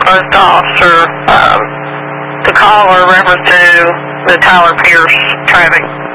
supposed officer to call or refer to the Tyler Pierce traffic